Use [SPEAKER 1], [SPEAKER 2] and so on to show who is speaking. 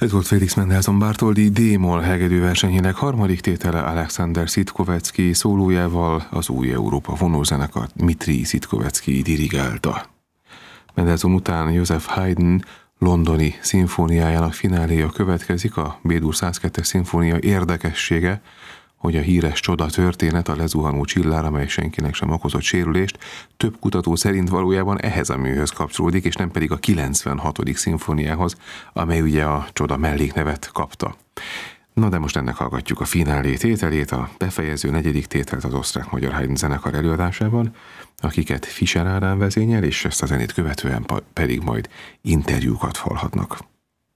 [SPEAKER 1] Ez volt Félix Mendelssohn Bartholdy D-moll hegedűversenyének harmadik tétele Alexander Sitkovecki szólójával, az Új Európa vonózenekar Dmitri Sitkovecki dirigálta. Mendelssohn után Joseph Haydn londoni szimfóniájának fináléja következik. A B-dur 102-es szimfónia érdekessége, hogy a híres csoda történet, a lezuhanó csillár, amely senkinek sem okozott sérülést, több kutató szerint valójában ehhez a műhöz kapcsolódik, és nem pedig a 96. szimfóniához, amely ugye a csoda melléknevet kapta. Na de most ennek hallgatjuk a finálé tételét, a befejező negyedik tételt az osztrák-magyar Haydn zenekar előadásában, akiket Fischer Ádám vezényel, és ezt a zenét követően pedig majd interjúkat hallhatnak.